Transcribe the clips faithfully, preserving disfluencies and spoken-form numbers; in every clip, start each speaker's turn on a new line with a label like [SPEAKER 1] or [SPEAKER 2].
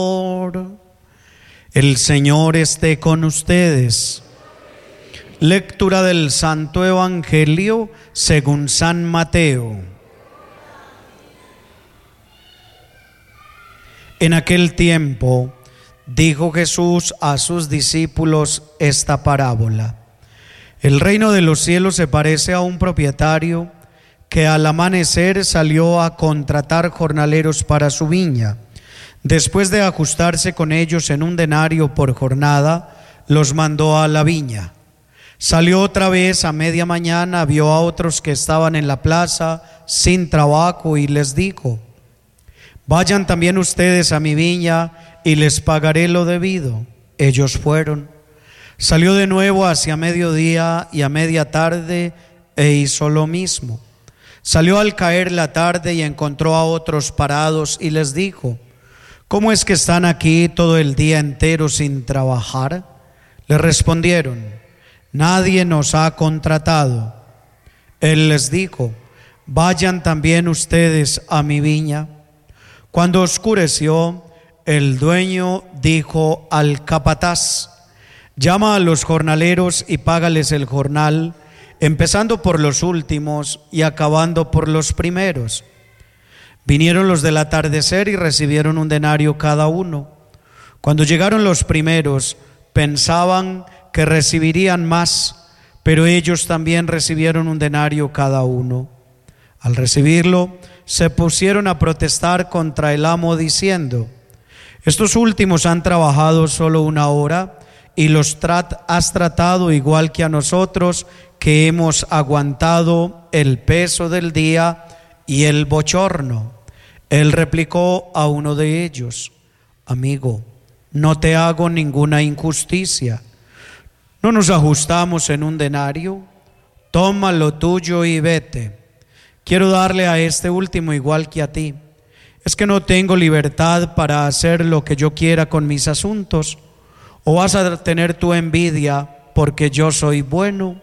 [SPEAKER 1] El Señor esté con ustedes. Lectura del Santo Evangelio según San Mateo. En aquel tiempo dijo Jesús a sus discípulos esta parábola: el reino de los cielos se parece a un propietario que al amanecer salió a contratar jornaleros para su viña. Después de ajustarse con ellos en un denario por jornada, los mandó a la viña. Salió otra vez a media mañana, vio a otros que estaban en la plaza sin trabajo y les dijo: vayan también ustedes a mi viña y les pagaré lo debido. Ellos fueron. Salió de nuevo hacia mediodía y a media tarde e hizo lo mismo. Salió al caer la tarde y encontró a otros parados y les dijo: ¿cómo es que están aquí todo el día entero sin trabajar? Le respondieron: nadie nos ha contratado. Él les dijo: vayan también ustedes a mi viña. Cuando oscureció, el dueño dijo al capataz: llama a los jornaleros y págales el jornal, empezando por los últimos y acabando por los primeros. Vinieron los del atardecer y recibieron un denario cada uno. Cuando llegaron los primeros, pensaban que recibirían más, pero ellos también recibieron un denario cada uno. Al recibirlo, se pusieron a protestar contra el amo diciendo: estos últimos han trabajado solo una hora y los trat- has tratado igual que a nosotros, que hemos aguantado el peso del día y el bochorno. Él replicó a uno de ellos: amigo, no te hago ninguna injusticia. ¿No nos ajustamos en un denario? Toma lo tuyo y vete. Quiero darle a este último igual que a ti. ¿Es que no tengo libertad para hacer lo que yo quiera con mis asuntos? ¿O vas a tener tu envidia porque yo soy bueno?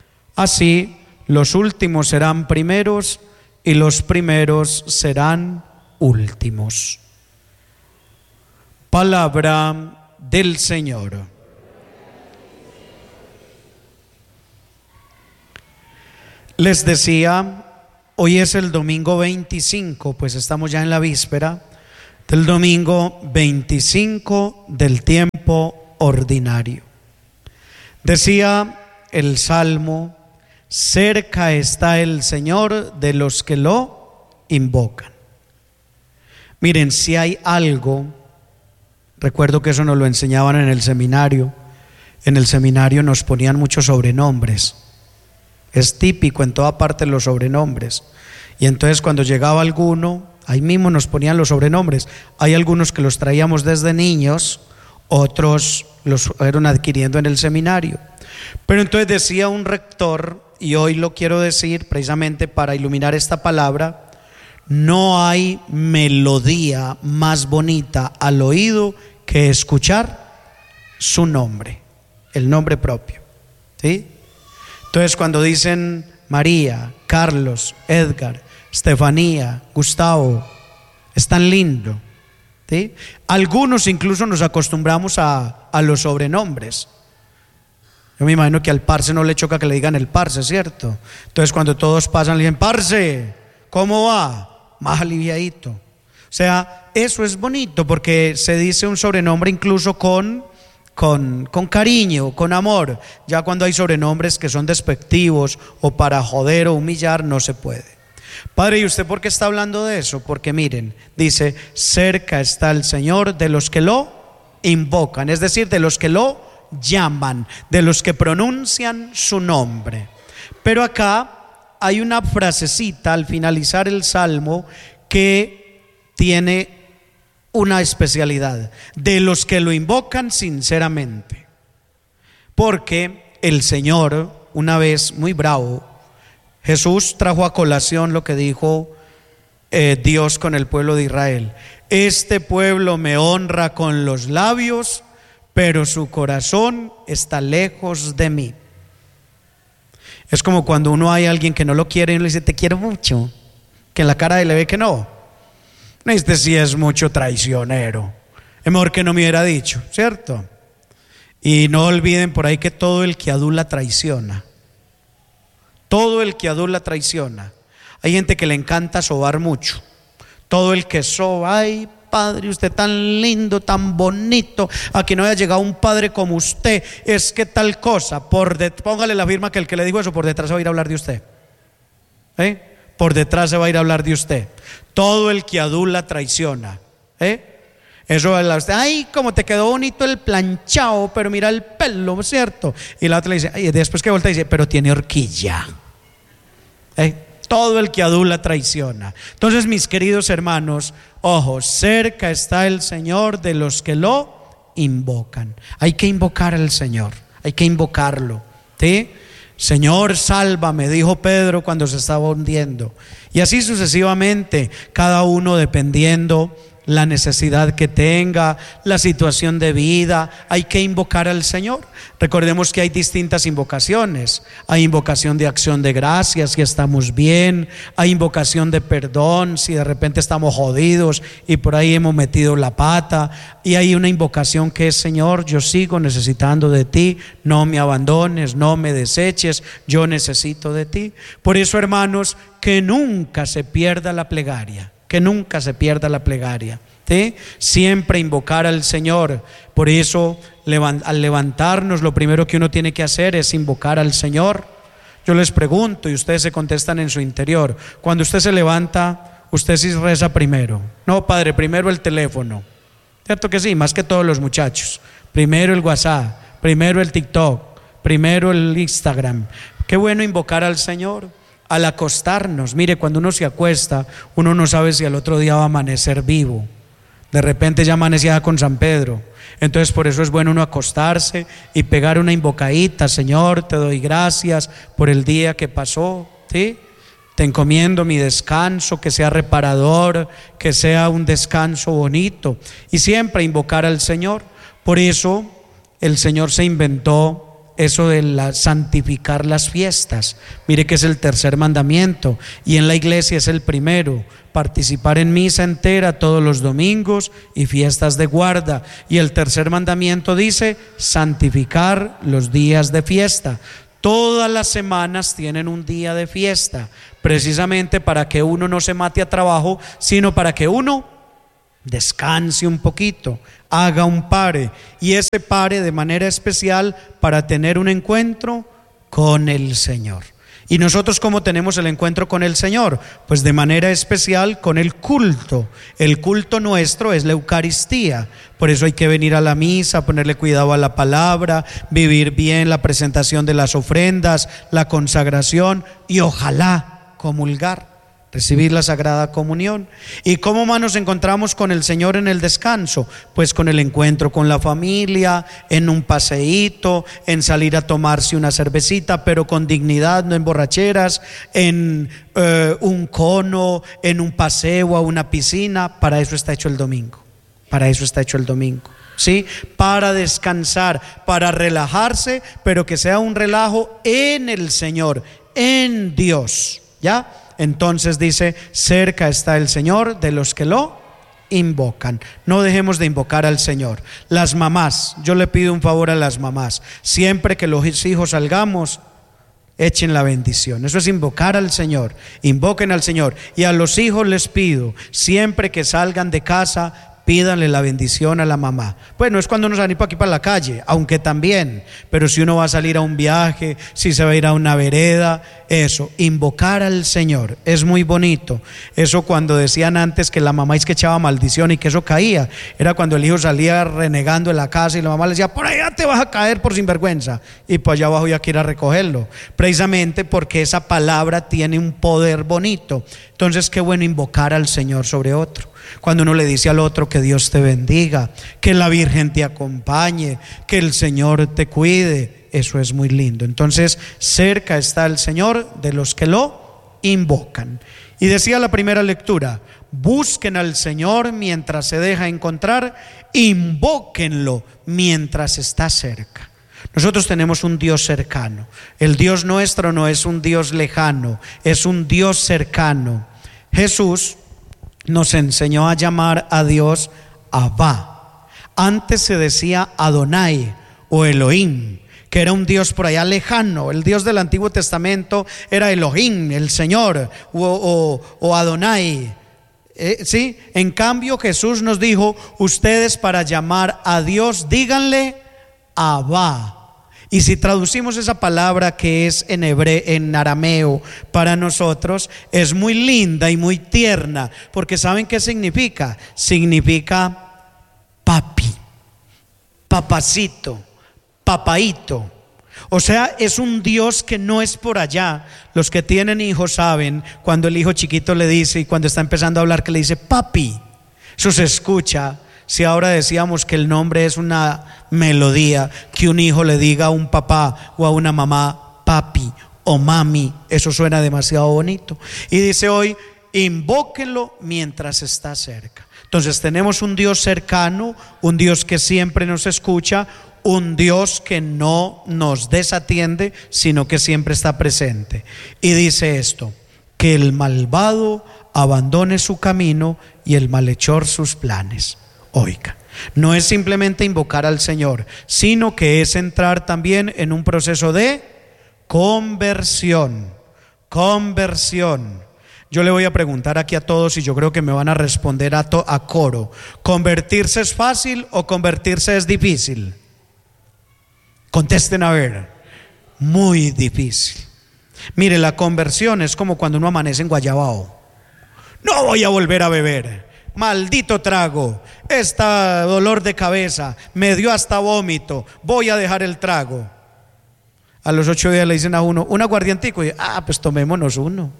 [SPEAKER 1] Así, los últimos serán primeros y los primeros serán últimos. Palabra del Señor. Les decía, hoy es el domingo veinticinco, pues estamos ya en la víspera del domingo veinticinco del tiempo ordinario. Decía el Salmo: cerca está el Señor de los que lo invocan. Miren, si hay algo, recuerdo que eso nos lo enseñaban en el seminario. En el seminario nos ponían muchos sobrenombres. Es típico en toda parte los sobrenombres. Y entonces cuando llegaba alguno, ahí mismo nos ponían los sobrenombres. Hay algunos que los traíamos desde niños, otros los fueron adquiriendo en el seminario. Pero entonces decía un rector, y hoy lo quiero decir precisamente para iluminar esta palabra: no hay melodía más bonita al oído que escuchar su nombre, el nombre propio, ¿sí? Entonces cuando dicen María, Carlos, Edgar, Estefanía, Gustavo, es tan lindo, ¿sí? Algunos incluso nos acostumbramos a, a los sobrenombres. Yo me imagino que al parce no le choca que le digan el parce, ¿cierto? Entonces cuando todos pasan le dicen: parce, ¿cómo va? Más aliviadito. O sea, eso es bonito porque se dice un sobrenombre incluso con, con, con cariño, con amor. Ya cuando hay sobrenombres que son despectivos o para joder o humillar, no se puede. Padre, ¿y usted por qué está hablando de eso? Porque miren, dice: cerca está el Señor de los que lo invocan, es decir, de los que lo llaman, de los que pronuncian su nombre. Pero acá hay una frasecita al finalizar el Salmo que tiene una especialidad: de los que lo invocan sinceramente. Porque el Señor, una vez muy bravo, Jesús trajo a colación lo que dijo eh, Dios con el pueblo de Israel: este pueblo me honra con los labios, pero su corazón está lejos de mí. Es como cuando uno hay a alguien que no lo quiere y uno le dice: te quiero mucho, que en la cara le ve que no. Este sí es mucho traicionero. Es mejor que no me hubiera dicho, ¿cierto? Y no olviden por ahí que todo el que adula traiciona. Todo el que adula traiciona. Hay gente que le encanta sobar mucho. Todo el que soba, ay padre, usted tan lindo, tan bonito, aquí no haya llegado un padre como usted, es que tal cosa, por de, póngale la firma que el que le dijo eso por detrás se va a ir a hablar de usted. ¿Eh? Por detrás se va a ir a hablar de usted. Todo el que adula traiciona. ¿Eh? Eso es la usted, ay, como te quedó bonito el planchado, pero mira el pelo, ¿cierto? Y la otra le dice, y después que vuelta dice, pero tiene horquilla. ¿Eh? Todo el que adula traiciona. Entonces, mis queridos hermanos, ojo, cerca está el Señor de los que lo invocan. Hay que invocar al Señor, hay que invocarlo, ¿sí? Señor, sálvame, dijo Pedro cuando se estaba hundiendo. Y así sucesivamente, cada uno dependiendo la necesidad que tenga, la situación de vida, hay que invocar al Señor. Recordemos que hay distintas invocaciones. Hay invocación de acción de gracias si estamos bien, hay invocación de perdón si de repente estamos jodidos y por ahí hemos metido la pata, y hay una invocación que es: Señor, yo sigo necesitando de ti, no me abandones, no me deseches, yo necesito de ti. Por eso, hermanos, que nunca se pierda la plegaria. Que nunca se pierda la plegaria, ¿sí? Siempre invocar al Señor. Por eso, al levantarnos, lo primero que uno tiene que hacer es invocar al Señor. Yo les pregunto y ustedes se contestan en su interior. Cuando usted se levanta, usted sí reza primero. No, padre, primero el teléfono. ¿Cierto que sí? Más que todos los muchachos. Primero el WhatsApp, primero el TikTok, primero el Instagram. Qué bueno invocar al Señor. Al acostarnos, mire, cuando uno se acuesta, uno no sabe si al otro día va a amanecer vivo. De repente ya amanecía con San Pedro. Entonces por eso es bueno uno acostarse y pegar una invocadita: Señor, te doy gracias por el día que pasó, ¿sí? Te encomiendo mi descanso, que sea reparador, que sea un descanso bonito. Y siempre invocar al Señor. Por eso el Señor se inventó eso de la, santificar las fiestas. Mire que es el tercer mandamiento, y en la iglesia es el primero: participar en misa entera todos los domingos y fiestas de guarda. Y el tercer mandamiento dice santificar los días de fiesta. Todas las semanas tienen un día de fiesta, precisamente para que uno no se mate a trabajo, sino para que uno descanse un poquito, haga un pare, y ese pare de manera especial para tener un encuentro con el Señor. ¿Y nosotros cómo tenemos el encuentro con el Señor? Pues de manera especial con el culto. El culto nuestro es la Eucaristía. Por eso hay que venir a la misa, ponerle cuidado a la palabra, vivir bien la presentación de las ofrendas, la consagración, y ojalá comulgar, recibir la Sagrada Comunión. ¿Y cómo más nos encontramos con el Señor en el descanso? Pues con el encuentro con la familia, en un paseíto, en salir a tomarse una cervecita, pero con dignidad, no en borracheras, en eh, un cono, en un paseo a una piscina. Para eso está hecho el domingo, para eso está hecho el domingo, ¿sí? Para descansar, para relajarse, pero que sea un relajo en el Señor, en Dios, ¿ya? Entonces dice: cerca está el Señor de los que lo invocan. No dejemos de invocar al Señor. Las mamás, yo le pido un favor a las mamás: siempre que los hijos salgamos, echen la bendición. Eso es invocar al Señor. Invoquen al Señor. Y a los hijos les pido: siempre que salgan de casa, pídanle la bendición a la mamá. Pues no es cuando uno sale para aquí para la calle, aunque también, pero si uno va a salir a un viaje, si se va a ir a una vereda, eso, invocar al Señor es muy bonito. Eso, cuando decían antes que la mamá es que echaba maldición y que eso caía, era cuando el hijo salía renegando en la casa y la mamá le decía: por allá te vas a caer por sinvergüenza, y pues allá abajo ya quiere ir a recogerlo, precisamente porque esa palabra tiene un poder bonito. Entonces qué bueno invocar al Señor sobre otro. Cuando uno le dice al otro: que Dios te bendiga, que la Virgen te acompañe, que el Señor te cuide, eso es muy lindo. Entonces, cerca está el Señor de los que lo invocan. Y decía la primera lectura: busquen al Señor mientras se deja encontrar, invóquenlo mientras está cerca. Nosotros tenemos un Dios cercano. El Dios nuestro no es un Dios lejano, es un Dios cercano. Jesús nos enseñó a llamar a Dios Abba. Antes se decía Adonai o Elohim, que era un Dios por allá lejano. El Dios del Antiguo Testamento era Elohim, el Señor, o, o, o Adonai. Eh, ¿sí? En cambio Jesús nos dijo: ustedes para llamar a Dios díganle Abba. Y si traducimos esa palabra, que es en hebreo, en arameo, para nosotros es muy linda y muy tierna, porque ¿saben qué significa? Significa papi, papacito, papaito. O sea, es un Dios que no es por allá. Los que tienen hijos saben cuando el hijo chiquito le dice, y cuando está empezando a hablar, que le dice papi. Eso se escucha. Si ahora decíamos que el nombre es una melodía, que un hijo le diga a un papá o a una mamá papi o mami, eso suena demasiado bonito. Y dice hoy: invóquenlo mientras está cerca. Entonces tenemos un Dios cercano, un Dios que siempre nos escucha, un Dios que no nos desatiende, sino que siempre está presente. Y dice esto: que el malvado abandone su camino y el malhechor sus planes. Oiga, no es simplemente invocar al Señor, sino que es entrar también en un proceso de conversión. Conversión. Yo le voy a preguntar aquí a todos, y yo creo que me van a responder a, to- a coro: ¿convertirse es fácil o convertirse es difícil? Contesten a ver. Muy difícil. Mire, la conversión es como cuando uno amanece en Guayabao: no voy a volver a beber, maldito trago, esta dolor de cabeza, me dio hasta vómito, voy a dejar el trago. A los ocho días le dicen a uno: un aguardientico, y ah, pues tomémonos uno.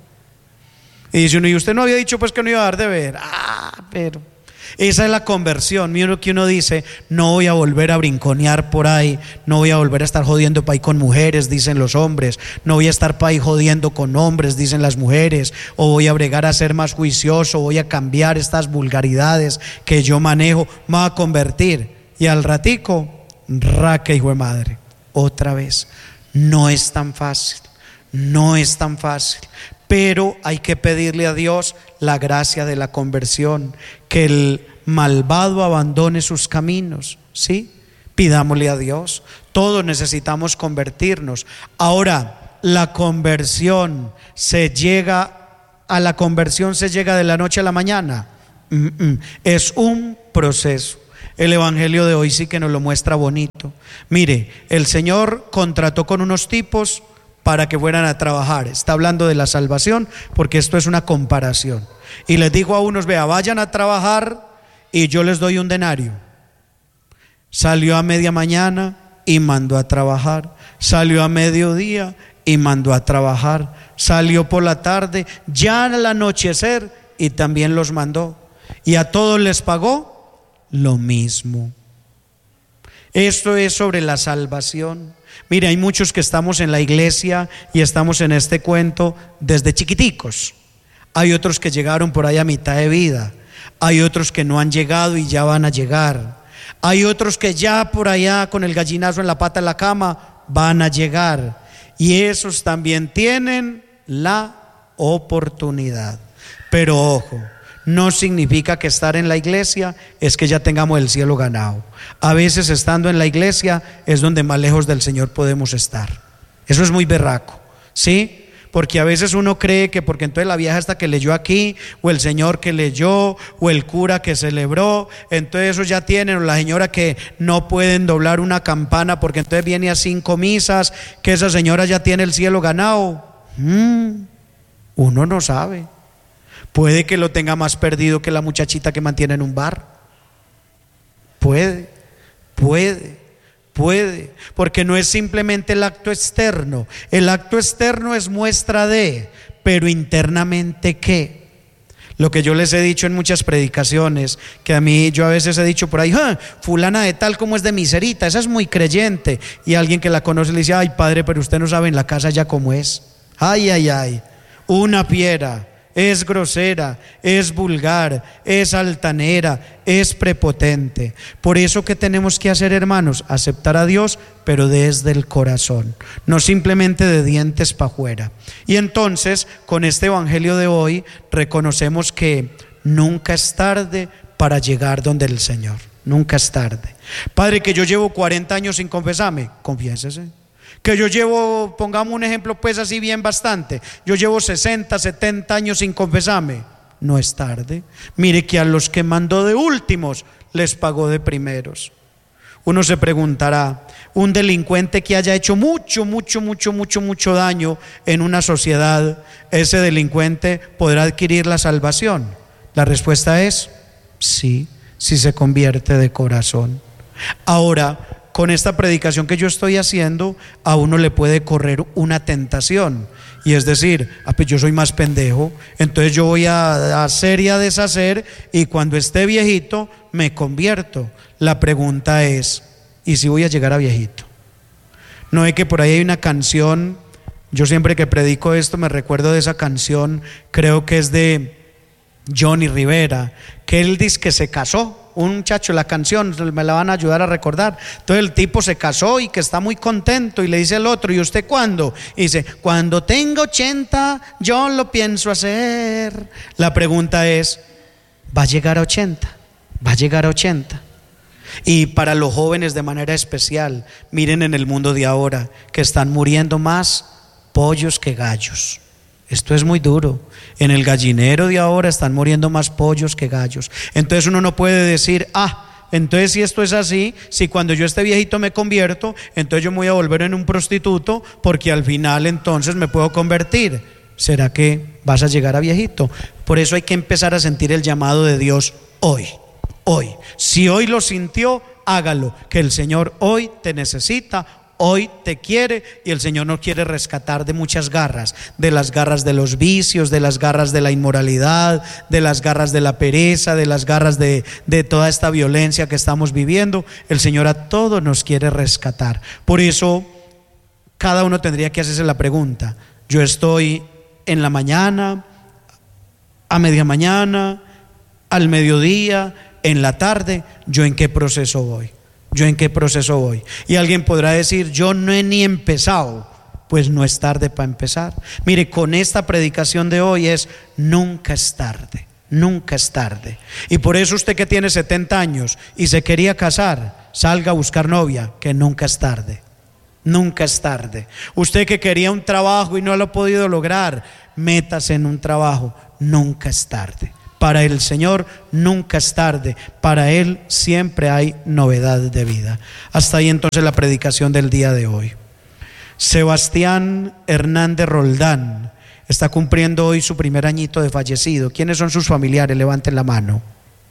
[SPEAKER 1] Y dice uno: y usted no había dicho pues que no iba a dar de beber. Ah, pero esa es la conversión. Mira que uno dice: no voy a volver a brinconear por ahí, no voy a volver a estar jodiendo para ahí con mujeres, dicen los hombres, no voy a estar para ahí jodiendo con hombres, dicen las mujeres, o voy a bregar a ser más juicioso, voy a cambiar estas vulgaridades que yo manejo, me voy a convertir. Y al ratico, raca, hijo de madre, otra vez. No es tan fácil, no es tan fácil. Pero hay que pedirle a Dios la gracia de la conversión, que el malvado abandone sus caminos, ¿sí? Pidámosle a Dios. Todos necesitamos convertirnos. Ahora, la conversión se llega, a la conversión se llega de la noche a la mañana. Mm-mm. Es un proceso. El evangelio de hoy sí que nos lo muestra bonito. Mire, el Señor contrató con unos tipos para que fueran a trabajar. Está hablando de la salvación, porque esto es una comparación. Y les dijo a unos: vea, vayan a trabajar y yo les doy un denario. Salió a media mañana y mandó a trabajar. Salió a mediodía y mandó a trabajar. Salió por la tarde, ya al anochecer, y también los mandó. Y a todos les pagó lo mismo. Esto es sobre la salvación. Mire, hay muchos que estamos en la iglesia y estamos en este cuento desde chiquiticos. Hay otros que llegaron por ahí a mitad de vida. Hay otros que no han llegado y ya van a llegar. Hay otros que ya por allá con el gallinazo en la pata de la cama van a llegar. Y esos también tienen la oportunidad. Pero ojo, no significa que estar en la iglesia es que ya tengamos el cielo ganado. A veces estando en la iglesia es donde más lejos del Señor podemos estar. Eso es muy berraco, ¿sí? Porque a veces uno cree que porque entonces la vieja esta que leyó aquí, o el señor que leyó, o el cura que celebró, entonces eso ya tienen, o la señora que no pueden doblar una campana porque entonces viene a cinco misas, que esa señora ya tiene el cielo ganado. Mm, uno no sabe. Puede que lo tenga más perdido que la muchachita que mantiene en un bar. Puede, puede, puede. Porque no es simplemente el acto externo. El acto externo es muestra de, pero internamente ¿qué? Lo que yo les he dicho en muchas predicaciones, que a mí yo a veces he dicho por ahí: ¡ah! Fulana de tal como es de miserita, esa es muy creyente. Y alguien que la conoce le dice: ay padre, pero usted no sabe en la casa ya cómo es. Ay, ay, ay, una piedra. Es grosera, es vulgar, es altanera, es prepotente. Por eso, ¿qué tenemos que hacer, hermanos? Aceptar a Dios, pero desde el corazón, no simplemente de dientes para afuera. Y entonces, con este evangelio de hoy, reconocemos que nunca es tarde para llegar donde el Señor. nunca es tarde. Padre, que yo llevo cuarenta años sin confesarme, confiésese. Que yo llevo, pongamos un ejemplo pues así bien bastante, yo llevo sesenta, setenta años sin confesarme, no es tarde. Mire que a los que mandó de últimos les pagó de primeros. Uno se preguntará, un delincuente que haya hecho mucho, mucho, mucho, mucho, mucho daño en una sociedad, ¿ese delincuente podrá adquirir la salvación? La respuesta es sí, si se convierte de corazón. Ahora, con esta predicación que yo estoy haciendo, a uno le puede correr una tentación, y es decir, ah, pues yo soy más pendejo, entonces yo voy a hacer y a deshacer, y cuando esté viejito me convierto. La pregunta es, ¿y si voy a llegar a viejito? No es que por ahí hay una canción, yo siempre que predico esto me recuerdo de esa canción, creo que es de Johnny Rivera, que él dice que se casó, un muchacho, la canción me la van a ayudar a recordar. Entonces el tipo se casó y que está muy contento, y le dice al otro, ¿y usted cuándo? Y dice, cuando tenga ochenta yo lo pienso hacer. La pregunta es, ¿va a llegar a ochenta? ¿Va a llegar a ochenta? Y para los jóvenes de manera especial, miren en el mundo de ahora que están muriendo más pollos que gallos. Esto es muy duro. En el gallinero de ahora están muriendo más pollos que gallos. Entonces uno no puede decir, ah, entonces si esto es así, si cuando yo esté viejito me convierto, entonces yo me voy a volver en un prostituto, porque al final entonces me puedo convertir. ¿Será que vas a llegar a viejito? Por eso hay que empezar a sentir el llamado de Dios hoy. Hoy. Si hoy lo sintió, hágalo, que el Señor hoy te necesita, hoy te quiere, y el Señor nos quiere rescatar de muchas garras, de las garras de los vicios, de las garras de la inmoralidad, de las garras de la pereza, de las garras de, de toda esta violencia que estamos viviendo. El Señor a todos nos quiere rescatar. Por eso cada uno tendría que hacerse la pregunta, yo estoy en la mañana, a media mañana, al mediodía, en la tarde, ¿yo en qué proceso voy? ¿Yo en qué proceso voy? Y alguien podrá decir, yo no he ni empezado. Pues no es tarde para empezar. Mire, con esta predicación de hoy es, nunca es tarde, nunca es tarde. Y por eso usted que tiene setenta años y se quería casar, salga a buscar novia, que nunca es tarde. Nunca es tarde. Usted que quería un trabajo y no lo ha podido lograr, métase en un trabajo, nunca es tarde. Para el Señor nunca es tarde, para Él siempre hay novedad de vida. Hasta ahí entonces la predicación del día de hoy. Sebastián Hernández Roldán está cumpliendo hoy su primer añito de fallecido. ¿Quiénes son sus familiares? Levanten la mano.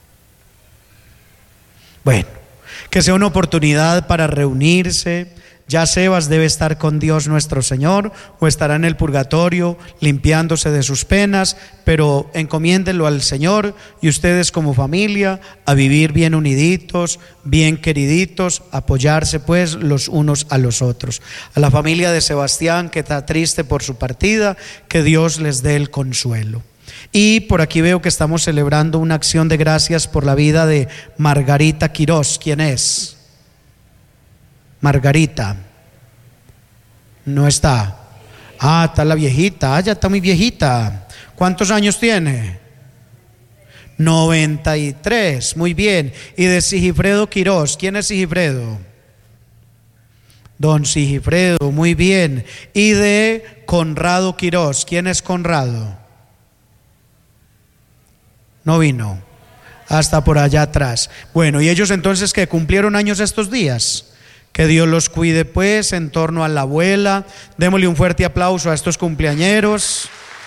[SPEAKER 1] Bueno, que sea una oportunidad para reunirse. Ya Sebas debe estar con Dios nuestro Señor, o estará en el purgatorio limpiándose de sus penas, pero encomiéndenlo al Señor, y ustedes como familia a vivir bien uniditos, bien queriditos, apoyarse pues los unos a los otros. A la familia de Sebastián, que está triste por su partida, que Dios les dé el consuelo. Y por aquí veo que estamos celebrando una acción de gracias por la vida de Margarita Quirós. ¿Quién es? Margarita. No está. Ah, está la viejita. Ah, ya está muy viejita. ¿Cuántos años tiene? noventa y tres. Muy bien. Y de Sigifredo Quirós. ¿Quién es Sigifredo? Don Sigifredo. Muy bien. Y de Conrado Quirós. ¿Quién es Conrado? No vino. Hasta por allá atrás. Bueno, ¿y ellos entonces que cumplieron años estos días? Que Dios los cuide pues en torno a la abuela. Démosle un fuerte aplauso a estos cumpleañeros.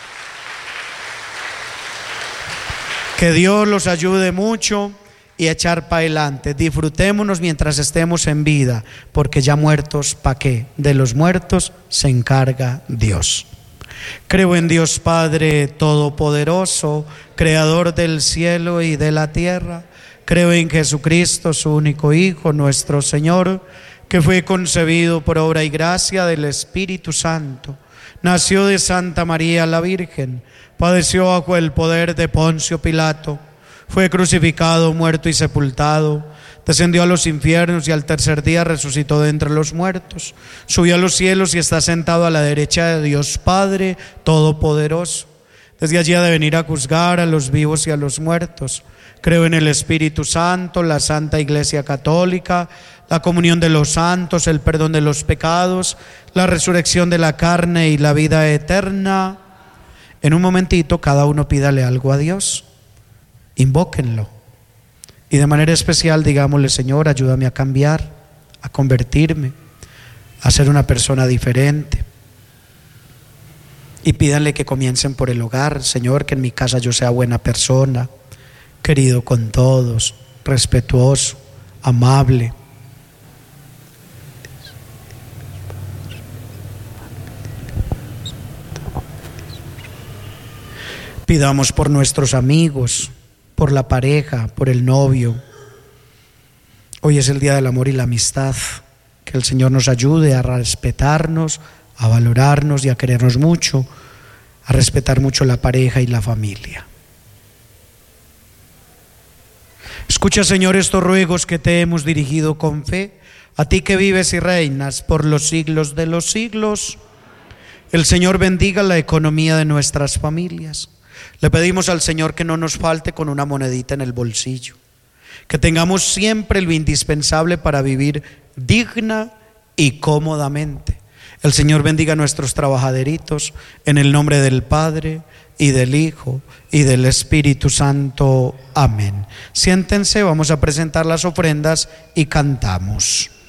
[SPEAKER 1] Que Dios los ayude mucho y echar para adelante. Disfrutémonos mientras estemos en vida, porque ya muertos, ¿para qué? De los muertos se encarga Dios. Creo en Dios Padre Todopoderoso, Creador del cielo y de la tierra. Creo en Jesucristo, su único Hijo, nuestro Señor, que fue concebido por obra y gracia del Espíritu Santo. Nació de Santa María la Virgen, padeció bajo el poder de Poncio Pilato, fue crucificado, muerto y sepultado, descendió a los infiernos y al tercer día resucitó de entre los muertos, subió a los cielos y está sentado a la derecha de Dios Padre Todopoderoso. Desde allí ha de venir a juzgar a los vivos y a los muertos. Creo en el Espíritu Santo, la Santa Iglesia Católica, la comunión de los santos, el perdón de los pecados, la resurrección de la carne y la vida eterna. En un momentito cada uno pídale algo a Dios, invóquenlo. Y de manera especial digámosle: Señor, ayúdame a cambiar, a convertirme, a ser una persona diferente. Y pídanle que comiencen por el hogar. Señor, que en mi casa yo sea buena persona, querido con todos, respetuoso, amable. Pidamos por nuestros amigos, por la pareja, por el novio. Hoy es el día del amor y la amistad. Que el Señor nos ayude a respetarnos, a valorarnos y a querernos mucho, a respetar mucho la pareja y la familia. Escucha, Señor, estos ruegos que te hemos dirigido con fe, a ti que vives y reinas por los siglos de los siglos. El Señor bendiga la economía de nuestras familias. Le pedimos al Señor que no nos falte con una monedita en el bolsillo, que tengamos siempre lo indispensable para vivir digna y cómodamente. El Señor bendiga a nuestros trabajaderitos, en el nombre del Padre y del Hijo y del Espíritu Santo. Amén. Siéntense, vamos a presentar las ofrendas y cantamos.